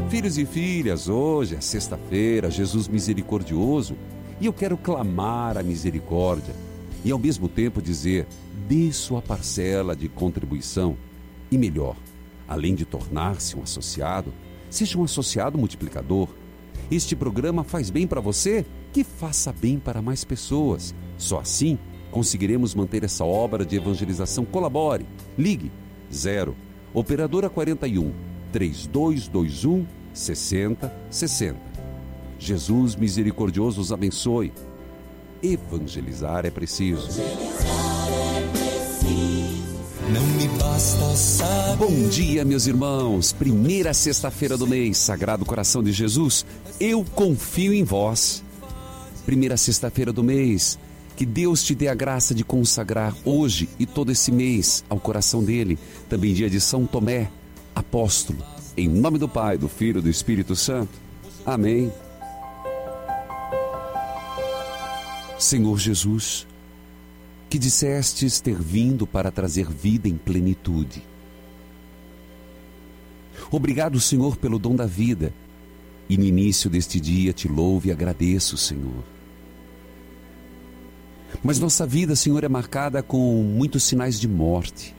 Filhos e filhas, hoje é sexta-feira, Jesus misericordioso, e eu quero clamar a misericórdia e ao mesmo tempo dizer, dê sua parcela de contribuição e melhor, além de tornar-se um associado, seja um associado multiplicador. Este programa faz bem para você, que faça bem para mais pessoas. Só assim conseguiremos manter essa obra de evangelização. Colabore. Ligue 0 Operadora 41 3221 6060. Jesus misericordioso os abençoe. Evangelizar é preciso. Não me basta saber. Bom dia, meus irmãos. Primeira sexta-feira do mês, Sagrado Coração de Jesus, eu confio em vós. Primeira sexta-feira do mês, que Deus te dê a graça de consagrar hoje e todo esse mês ao coração dele. Também dia de São Tomé, apóstolo. Em nome do Pai, do Filho e do Espírito Santo. Amém. Senhor Jesus, que dissestes ter vindo para trazer vida em plenitude. Obrigado, Senhor, pelo dom da vida. E no início deste dia te louvo e agradeço, Senhor. Mas nossa vida, Senhor, é marcada com muitos sinais de morte.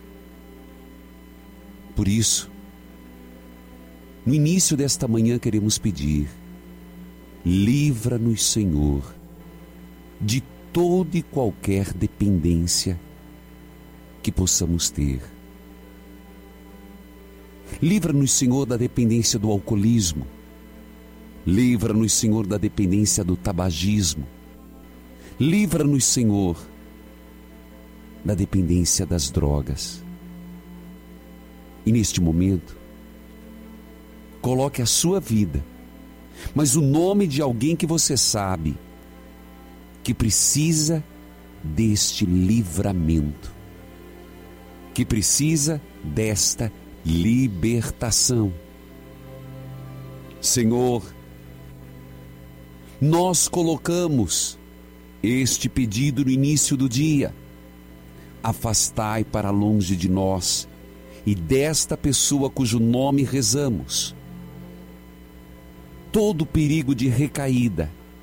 Por isso, no início desta manhã queremos pedir, livra-nos, Senhor, de toda e qualquer dependência que possamos ter. Livra-nos, Senhor, da dependência do alcoolismo. Livra-nos, Senhor, da dependência do tabagismo. Livra-nos, Senhor, da dependência das drogas. E neste momento, coloque a sua vida, mas o nome de alguém que você sabe que precisa deste livramento, que precisa desta libertação. Senhor, nós colocamos este pedido no início do dia. Afastai para longe de nós e desta pessoa cujo nome rezamos todo perigo de recaída.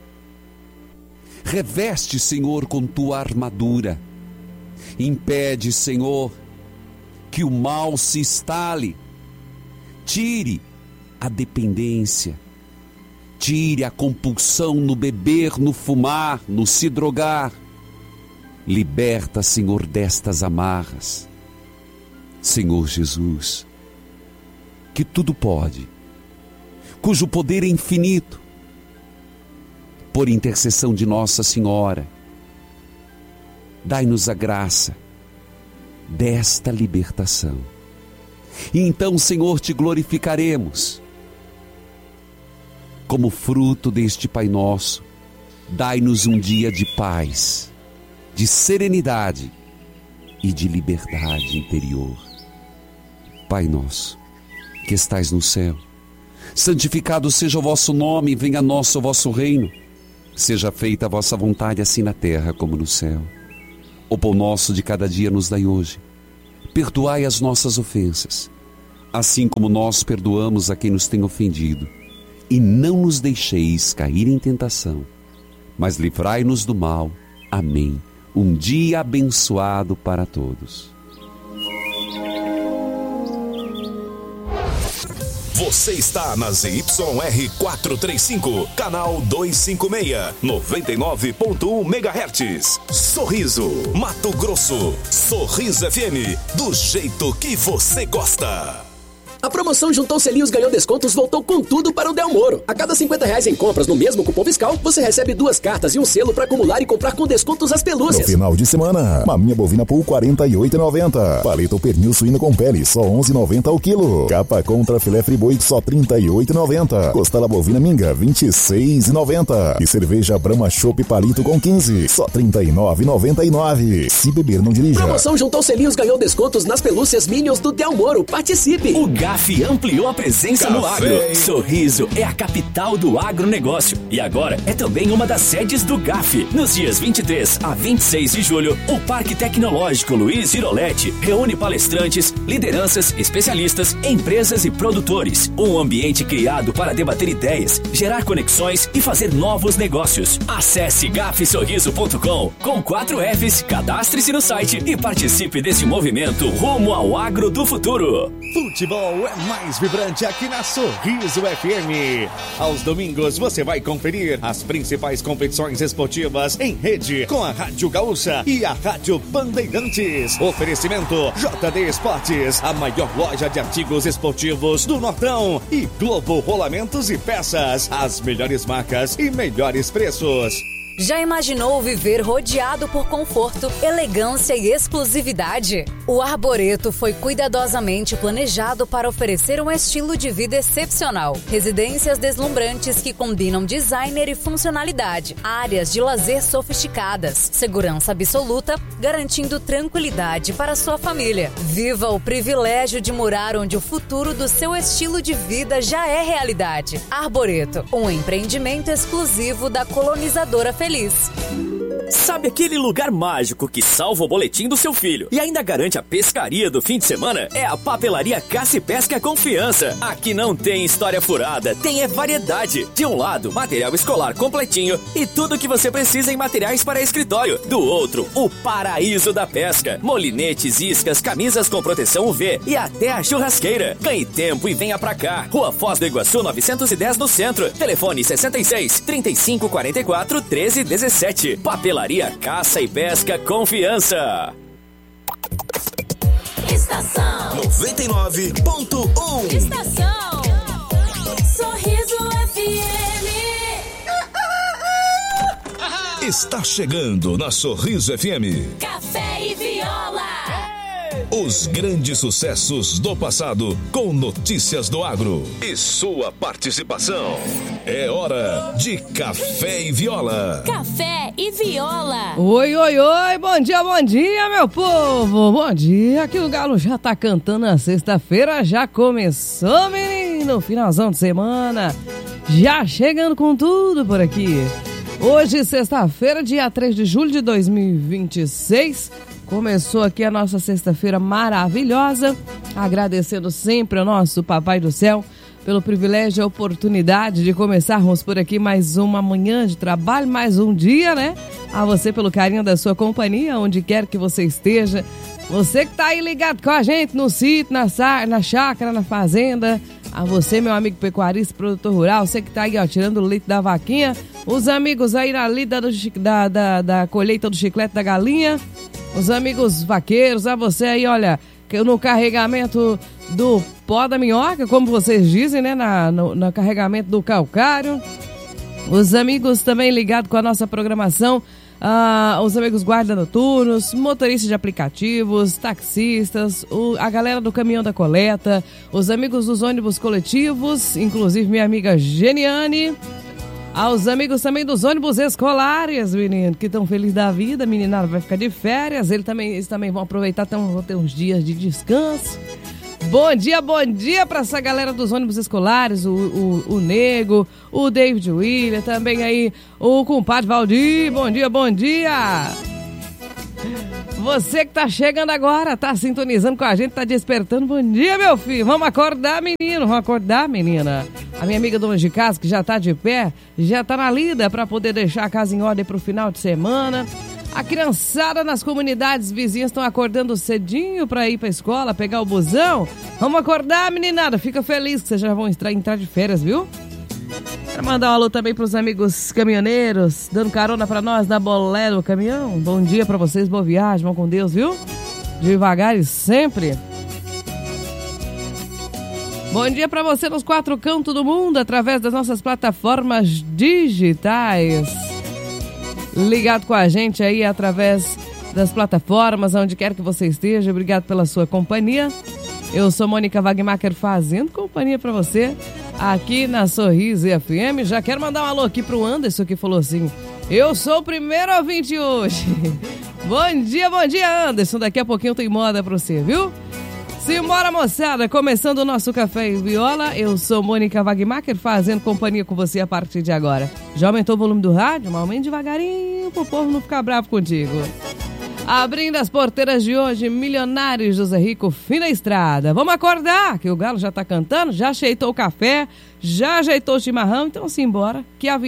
Reveste, Senhor, com tua armadura. Impede, Senhor, que o mal se instale. Tire a dependência. Tire a compulsão no beber, no fumar, no se drogar. Liberta, Senhor, destas amarras. Senhor Jesus, que tudo pode, cujo poder é infinito, por intercessão de Nossa Senhora, dai-nos a graça desta libertação. E então, Senhor, te glorificaremos. Como fruto deste Pai Nosso, dai-nos um dia de paz, de serenidade e de liberdade interior. Pai nosso, que estais no céu, santificado seja o vosso nome, venha a nós o vosso reino. Seja feita a vossa vontade, assim na terra como no céu. O pão nosso de cada dia nos dai hoje. Perdoai as nossas ofensas, assim como nós perdoamos a quem nos tem ofendido. E não nos deixeis cair em tentação, mas livrai-nos do mal. Amém. Um dia abençoado para todos. Você está na ZYR 435, canal 256, 99.1 MHz. Sorriso, Mato Grosso. Sorriso FM, do jeito que você gosta. A promoção Juntou Selinhos Ganhou Descontos voltou com tudo para o Del Moro. A cada R$50 em compras no mesmo cupom fiscal, você recebe 2 cartas e um selo para acumular e comprar com descontos as pelúcias. No final de semana, maminha bovina Pool R$ 48,90. Paleta ou pernil suíno com pele, só R$ 11,90 ao quilo. Capa contra filé friboi, só R$ 38,90. Costela bovina minga, R$ 26,90. E cerveja Brahma Chopp Palito com 15, só R$ 39,99. Se beber, não dirija. Promoção Juntou Selinhos Ganhou Descontos nas pelúcias Minions do Del Moro. Participe! O GAF ampliou a presença no agro. Sorriso é a capital do agronegócio e agora é também uma das sedes do GAF. Nos dias 23 a 26 de julho, o Parque Tecnológico Luiz Giroletti reúne palestrantes, lideranças, especialistas, empresas e produtores. Um ambiente criado para debater ideias, gerar conexões e fazer novos negócios. Acesse gafsorriso.com com 4 Fs, cadastre-se no site e participe desse movimento rumo ao agro do futuro. Futebol é mais vibrante aqui na Sorriso FM. Aos domingos você vai conferir as principais competições esportivas em rede com a Rádio Gaúcha e a Rádio Bandeirantes. Oferecimento JD Esportes, a maior loja de artigos esportivos do Nortão, e Globo Rolamentos e Peças, as melhores marcas e melhores preços. Já imaginou viver rodeado por conforto, elegância e exclusividade? O Arboreto foi cuidadosamente planejado para oferecer um estilo de vida excepcional. Residências deslumbrantes que combinam designer e funcionalidade. Áreas de lazer sofisticadas. Segurança absoluta, garantindo tranquilidade para sua família. Viva o privilégio de morar onde o futuro do seu estilo de vida já é realidade. Arboreto, um empreendimento exclusivo da colonizadora feliz. Sabe aquele lugar mágico que salva o boletim do seu filho e ainda garante a pescaria do fim de semana? É a Papelaria Caça e Pesca Confiança. Aqui não tem história furada, tem variedade. De um lado, material escolar completinho e tudo que você precisa em materiais para escritório. Do outro, o paraíso da pesca. Molinetes, iscas, camisas com proteção UV e até a churrasqueira. Ganhe tempo e venha pra cá. Rua Foz do Iguaçu 910 no centro. Telefone 66 35 44 13 17. Papelaria Caça e Pesca Confiança. Estação 99.1. Estação Sorriso FM. Está chegando na Sorriso FM. Café e Viola. Os grandes sucessos do passado com notícias do agro e sua participação. É hora de Café e Viola. Café e Viola. Oi, oi, oi, bom dia, meu povo. Bom dia, que o Galo já tá cantando na sexta-feira, já começou, menino, finalzão de semana, já chegando com tudo por aqui. Hoje, sexta-feira, dia 3 de julho de 2026, começou aqui a nossa sexta-feira maravilhosa, agradecendo sempre ao nosso Papai do Céu pelo privilégio e a oportunidade de começarmos por aqui mais uma manhã de trabalho, mais um dia, né? A você pelo carinho da sua companhia, onde quer que você esteja. Você que tá aí ligado com a gente no sítio, na chácara, na fazenda. A você, meu amigo pecuarista, produtor rural, você que tá aí, ó, tirando o leite da vaquinha. Os amigos aí na lida da colheita do chiclete da galinha. Os amigos vaqueiros, a você aí, olha, no carregamento do pó da minhoca, como vocês dizem, né, no carregamento do calcário. Os amigos também ligados com a nossa programação, os amigos guarda noturnos, motoristas de aplicativos, taxistas, a galera do caminhão da coleta, os amigos dos ônibus coletivos, inclusive minha amiga Geniane. Aos amigos também dos ônibus escolares, menino, que estão felizes da vida, a meninada vai ficar de férias, eles também vão aproveitar, vão ter uns dias de descanso. Bom dia para essa galera dos ônibus escolares, o Nego, o David William, também aí o compadre Valdir, bom dia. Você que tá chegando agora, tá sintonizando com a gente, tá despertando, bom dia, meu filho, vamos acordar, menino, vamos acordar, menina. A minha amiga dona de casa, que já tá de pé, já tá na lida para poder deixar a casa em ordem pro final de semana. A criançada nas comunidades vizinhas estão acordando cedinho para ir pra escola, pegar o busão. Vamos acordar, meninada, fica feliz que vocês já vão entrar de férias, viu? Quero mandar um alô também pros amigos caminhoneiros, dando carona pra nós na bolé do caminhão. Bom dia pra vocês, boa viagem, vão com Deus, viu? Devagar e sempre. Bom dia pra você nos 4 cantos do mundo, através das nossas plataformas digitais. Ligado com a gente aí através das plataformas, onde quer que você esteja. Obrigado pela sua companhia. Eu sou Mônica Wagmacher fazendo companhia pra você aqui na Sorriso FM. Já quero mandar um alô aqui pro Anderson, que falou assim: eu sou o primeiro ouvinte hoje. Bom dia, Anderson. Daqui a pouquinho tem moda pra você, viu? Simbora, moçada, começando o nosso Café e Viola. Eu sou Mônica Wagmacher, fazendo companhia com você a partir de agora. Já aumentou o volume do rádio? Mas aumente devagarinho pro povo não ficar bravo contigo. Abrindo as porteiras de hoje, Milionários José Rico, fim da estrada. Vamos acordar, que o galo já tá cantando, já ajeitou o café, já ajeitou o chimarrão, então simbora, que a